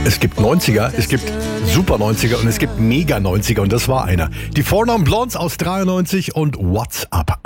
Es gibt 90er, es gibt Super 90er und es gibt Mega 90er und das war einer. Die Four Non Blondes aus 93 und What's Up,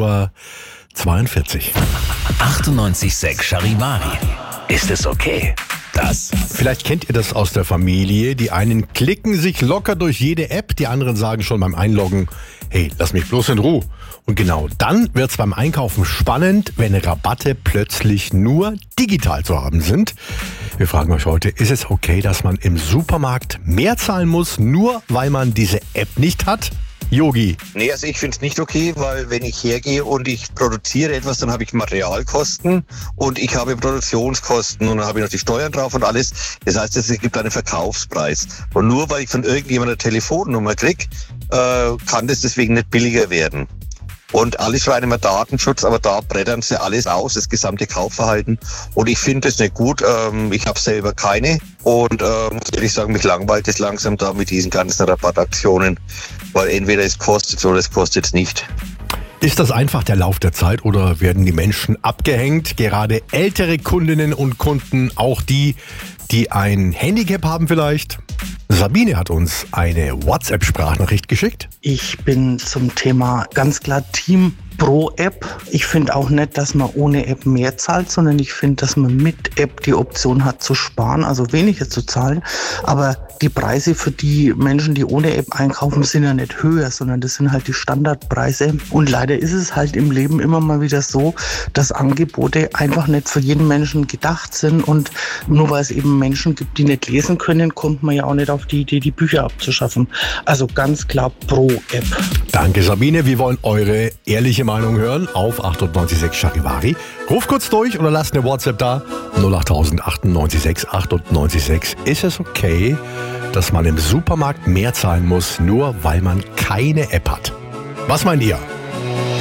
8:42 Uhr. 98.6 Charivari. Ist es okay? Das. Vielleicht kennt ihr das aus der Familie. Die einen klicken sich locker durch jede App, die anderen sagen schon beim Einloggen, hey, lass mich bloß in Ruhe. Und genau dann wird's beim Einkaufen spannend, wenn Rabatte plötzlich nur digital zu haben sind. Wir fragen euch heute, ist es okay, dass man im Supermarkt mehr zahlen muss, nur weil man diese App nicht hat? Yogi. Nee, also ich finde es nicht okay, weil wenn ich hergehe und ich produziere etwas, dann habe ich Materialkosten und ich habe Produktionskosten und dann habe ich noch die Steuern drauf und alles. Das heißt, es gibt einen Verkaufspreis. Und nur weil ich von irgendjemandem eine Telefonnummer kriege, kann das deswegen nicht billiger werden. Und alle schreien immer Datenschutz, aber da brettern sie alles aus, das gesamte Kaufverhalten. Und ich finde das nicht gut. Ich habe selber keine. Und muss ehrlich sagen, mich langweilt es langsam da mit diesen ganzen Rabattaktionen. Weil entweder es kostet oder es kostet es nicht. Ist das einfach der Lauf der Zeit oder werden die Menschen abgehängt? Gerade ältere Kundinnen und Kunden, auch die ein Handicap haben vielleicht? Sabine hat uns eine WhatsApp-Sprachnachricht geschickt. Ich bin zum Thema ganz klar Team pro App. Ich finde auch nicht, dass man ohne App mehr zahlt, sondern ich finde, dass man mit App die Option hat zu sparen, also weniger zu zahlen. Aber die Preise für die Menschen, die ohne App einkaufen, sind ja nicht höher, sondern das sind halt die Standardpreise. Und leider ist es halt im Leben immer mal wieder so, dass Angebote einfach nicht für jeden Menschen gedacht sind. Und nur weil es eben Menschen gibt, die nicht lesen können, kommt man ja auch nicht auf die Idee, die Bücher abzuschaffen. Also ganz klar pro App. Danke Sabine, wir wollen eure ehrliche Meinung hören auf 98.6 Charivari. Ruf kurz durch oder lasst eine WhatsApp da. 08000 98.6 98.6. Ist es okay, dass man im Supermarkt mehr zahlen muss, nur weil man keine App hat? Was meint ihr?